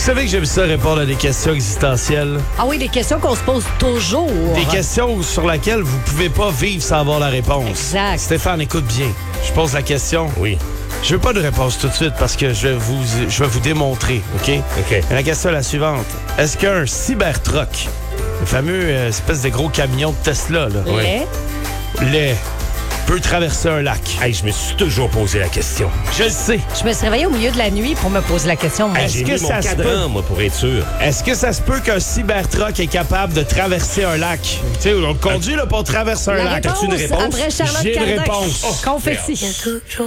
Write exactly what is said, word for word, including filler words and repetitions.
savez que j'aime ça répondre à des questions existentielles. Ah oui, des questions qu'on se pose toujours. Des questions sur lesquelles vous pouvez pas vivre sans avoir la réponse. Exact. Stéphane, écoute bien. Je pose la question. Oui. Je veux pas de réponse tout de suite parce que je vais vous, je vais vous démontrer, OK? OK. La question est la suivante. Est-ce qu'un Cybertruck, le fameux euh, espèce de gros camion de Tesla, là, Mais, lait, peut traverser un lac? Hey, je me suis toujours posé la question. Je le sais. je me suis réveillée au milieu de la nuit pour me poser la question. moi. Hey, Est-ce j'ai que mis ça mon se cadran, peut? moi, pour être sûr. Est-ce que ça se peut qu'un Cybertruck est capable de traverser un lac? Tu sais, on le conduit là, pour traverser un La lac. réponse, As-tu une réponse? après Charlotte J'ai une Cardin. réponse. Confetti. Il y a toujours